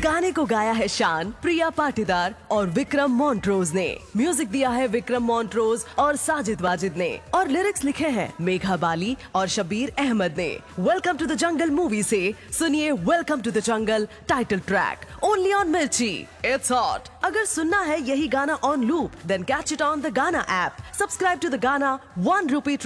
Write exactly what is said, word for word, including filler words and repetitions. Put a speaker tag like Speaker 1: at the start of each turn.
Speaker 1: गाने को गाया है शान, प्रिया पाटीदार और विक्रम मॉन्ट्रोज ने। म्यूजिक दिया है विक्रम मॉन्ट्रोज और साजिद वाजिद ने और लिरिक्स लिखे हैं मेघा बाली और शबीर अहमद ने। Welcome to the jungle movie से सुनिए welcome to the jungle title track only on मिर्ची। It's hot. अगर सुनना है यही गाना on loop, then catch it on the गाना ऐप। सब्सक्राइब टू द गाना वन रूपी